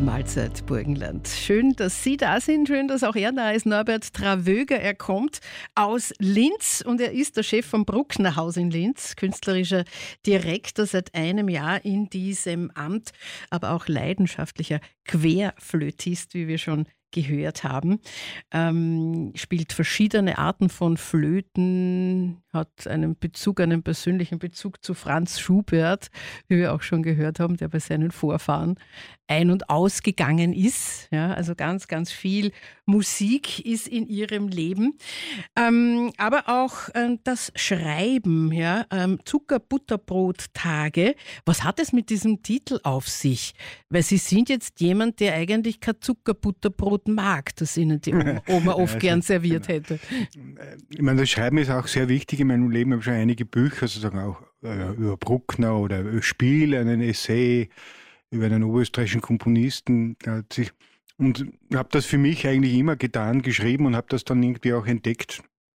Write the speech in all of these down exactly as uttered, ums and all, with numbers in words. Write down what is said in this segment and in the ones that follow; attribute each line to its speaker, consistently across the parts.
Speaker 1: Mahlzeit Burgenland. Schön, dass Sie da sind, schön, dass auch er da ist. Norbert Travöger, er kommt aus Linz und er ist der Chef vom Bruckner Haus in Linz, künstlerischer Direktor seit einem Jahr in diesem Amt, aber auch leidenschaftlicher Querflötist, wie wir schon gehört haben. Ähm, spielt verschiedene Arten von Flöten, hat einen Bezug, einen persönlichen Bezug zu Franz Schubert, wie wir auch schon gehört haben, der bei seinen Vorfahren ein- und ausgegangen ist. Ja, also ganz, ganz viel Musik ist in ihrem Leben. Ähm, aber auch äh, das Schreiben, ja, ähm, Zucker-Butterbrot-Tage. Was hat es mit diesem Titel auf sich? Weil Sie sind jetzt jemand, der eigentlich kein Zucker-Butterbrot mag, das Ihnen die Oma, Oma oft gern serviert hätte.
Speaker 2: Ich meine, das Schreiben ist auch sehr wichtig in meinem Leben. Ich habe schon einige Bücher, sozusagen auch äh, über Bruckner oder über Spiel, einen Essay über einen oberösterreichischen Komponisten. Der hat sich, und habe das für mich eigentlich immer getan, geschrieben und habe das dann irgendwie auch entdeckt,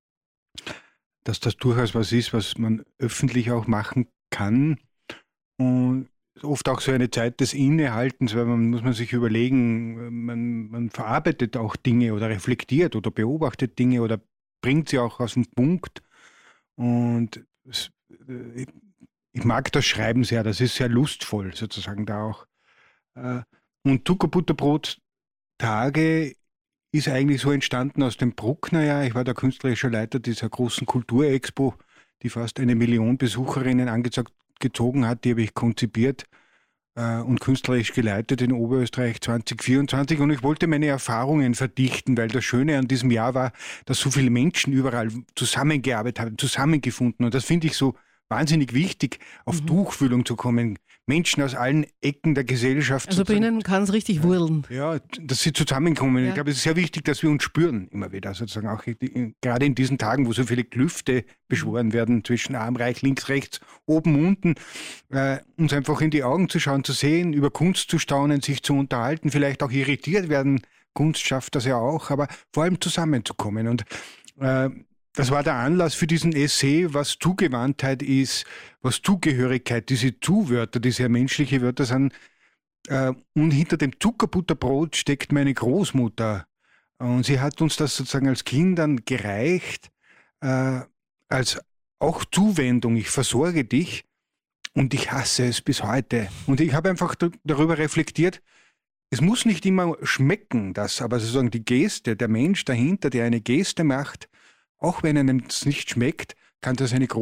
Speaker 2: dass das durchaus was ist, was man öffentlich auch machen kann. Und oft auch so eine Zeit des Innehaltens, weil man muss man sich überlegen, man, man verarbeitet auch Dinge oder reflektiert oder beobachtet Dinge oder bringt sie auch aus dem Punkt. Und es, ich, ich mag das Schreiben sehr, das ist sehr lustvoll sozusagen da auch. Und Zucker-Butterbrot-Tage ist eigentlich so entstanden aus dem Bruckner-Jahr. Ich war der künstlerische Leiter dieser großen Kulturexpo, die fast eine Million Besucherinnen angezogen hat. Die habe ich konzipiert äh, und künstlerisch geleitet in Oberösterreich zwanzig vierundzwanzig. Und ich wollte meine Erfahrungen verdichten, weil das Schöne an diesem Jahr war, dass so viele Menschen überall zusammengearbeitet haben, zusammengefunden. Und das finde ich so wahnsinnig wichtig, auf mhm. Tuchfühlung zu kommen. Menschen aus allen Ecken der Gesellschaft.
Speaker 1: Also bei Ihnen kann es richtig wurlen.
Speaker 2: Ja, dass sie zusammenkommen.
Speaker 1: Ja.
Speaker 2: Ich glaube, es ist sehr wichtig, dass wir uns spüren, immer wieder. Sozusagen auch gerade in diesen Tagen, wo so viele Klüfte beschworen werden zwischen arm, reich, links, rechts, oben, unten, äh, uns einfach in die Augen zu schauen, zu sehen, über Kunst zu staunen, sich zu unterhalten, vielleicht auch irritiert werden. Kunst schafft das ja auch, aber vor allem zusammenzukommen. Und äh, das war der Anlass für diesen Essay, was Zugewandtheit ist, was Zugehörigkeit, diese Tu-Wörter, die sehr menschliche Wörter sind. Und hinter dem Zuckerbutterbrot steckt meine Großmutter. Und sie hat uns das sozusagen als Kindern gereicht, als auch Zuwendung. Ich versorge dich und ich hasse es bis heute. Und ich habe einfach darüber reflektiert, es muss nicht immer schmecken, das, aber sozusagen die Geste, der Mensch dahinter, der eine Geste macht, auch wenn einem das nicht schmeckt, kann das eine große